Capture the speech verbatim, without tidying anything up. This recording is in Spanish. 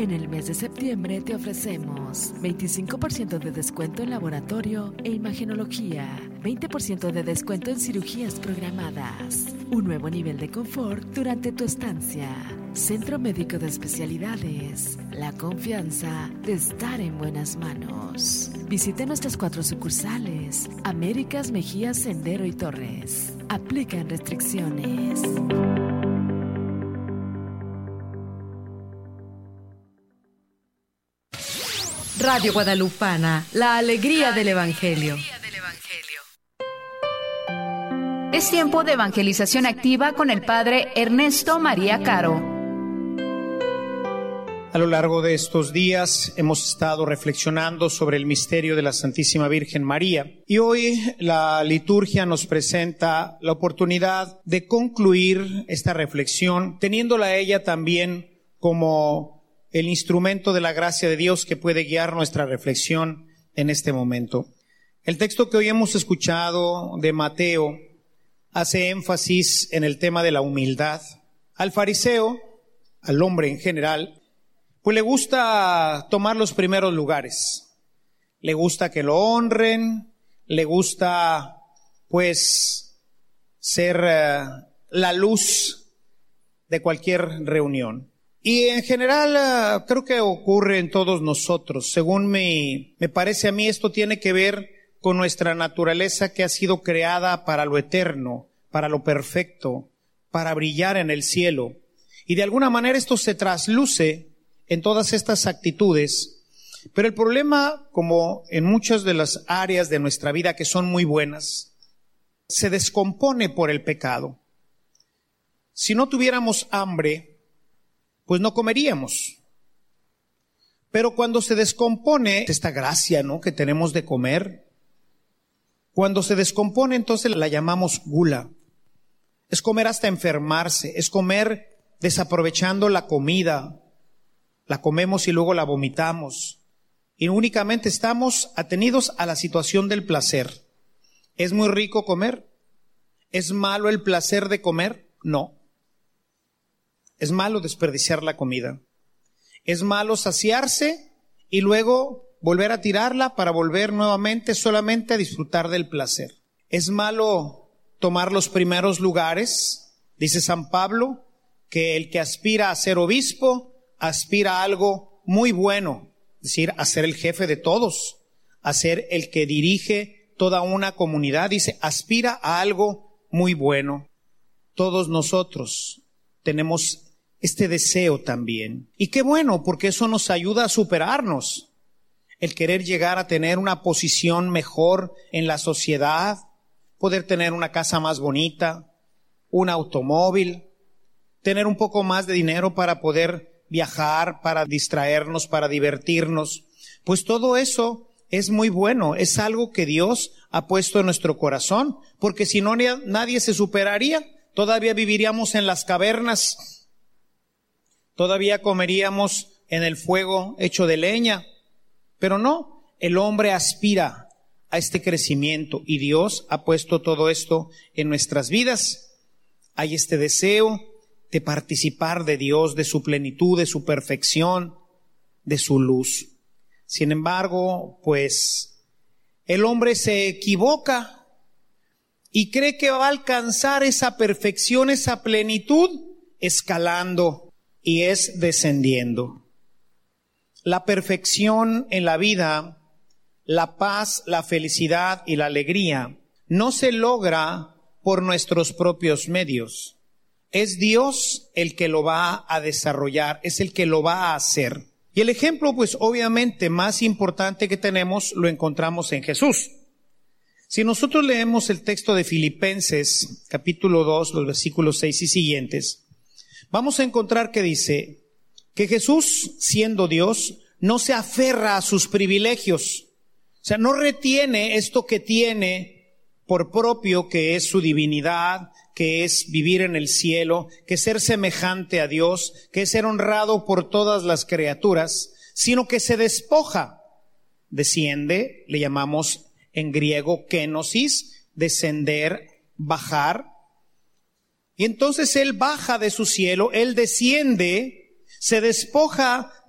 En el mes de septiembre te ofrecemos veinticinco por ciento de descuento en laboratorio e imagenología, veinte por ciento de descuento en cirugías programadas, un nuevo nivel de confort durante tu estancia. Centro Médico de Especialidades, la confianza de estar en buenas manos. Visite nuestras cuatro sucursales, Américas, Mejía, Sendero y Torres. Aplican restricciones. Radio Guadalupana, la alegría del Evangelio. Es tiempo de evangelización activa con el Padre Ernesto María Caro. A lo largo de estos días hemos estado reflexionando sobre el misterio de la Santísima Virgen María y hoy la liturgia nos presenta la oportunidad de concluir esta reflexión teniéndola a ella también como el instrumento de la gracia de Dios que puede guiar nuestra reflexión en este momento. El texto que hoy hemos escuchado de Mateo hace énfasis en el tema de la humildad. Al fariseo, al hombre en general, pues le gusta tomar los primeros lugares. Le gusta que lo honren, le gusta pues ser uh, la luz de cualquier reunión. Y en general uh, creo que ocurre en todos nosotros. Según me, me parece a mí, esto tiene que ver con nuestra naturaleza que ha sido creada para lo eterno, para lo perfecto, para brillar en el cielo. Y de alguna manera esto se trasluce en todas estas actitudes. Pero el problema, como en muchas de las áreas de nuestra vida que son muy buenas, se descompone por el pecado. Si no tuviéramos hambre, pues no comeríamos. Pero cuando se descompone esta gracia, ¿no?, que tenemos de comer, cuando se descompone, entonces la llamamos gula. Es comer hasta enfermarse, es comer desaprovechando la comida. La comemos y luego la vomitamos. Y únicamente estamos atenidos a la situación del placer. ¿Es muy rico comer? ¿Es malo el placer de comer? No. Es malo desperdiciar la comida. Es malo saciarse y luego volver a tirarla para volver nuevamente solamente a disfrutar del placer. Es malo tomar los primeros lugares. Dice San Pablo que el que aspira a ser obispo aspira a algo muy bueno, es decir, a ser el jefe de todos, a ser el que dirige toda una comunidad. Dice, aspira a algo muy bueno. Todos nosotros tenemos este deseo también. Y qué bueno, porque eso nos ayuda a superarnos. El querer llegar a tener una posición mejor en la sociedad, poder tener una casa más bonita, un automóvil, tener un poco más de dinero para poder viajar, para distraernos, para divertirnos. Pues todo eso es muy bueno, es algo que Dios ha puesto en nuestro corazón, porque si no nadie se superaría, todavía viviríamos en las cavernas, todavía comeríamos en el fuego hecho de leña, pero no, el hombre aspira a este crecimiento y Dios ha puesto todo esto en nuestras vidas. Hay este deseo de participar de Dios, de su plenitud, de su perfección, de su luz. Sin embargo, pues, el hombre se equivoca y cree que va a alcanzar esa perfección, esa plenitud, escalando, y es descendiendo. La perfección en la vida, la paz, la felicidad y la alegría no se logra por nuestros propios medios. Es Dios el que lo va a desarrollar, es el que lo va a hacer. Y el ejemplo, pues obviamente más importante que tenemos, lo encontramos en Jesús. Si nosotros leemos el texto de Filipenses, capítulo dos, los versículos seis y siguientes, vamos a encontrar que dice que Jesús, siendo Dios, no se aferra a sus privilegios. O sea, no retiene esto que tiene por propio, que es su divinidad, que es vivir en el cielo, que es ser semejante a Dios, que es ser honrado por todas las criaturas, sino que se despoja, desciende, le llamamos en griego kenosis, descender, bajar. Y entonces Él baja de su cielo, Él desciende, se despoja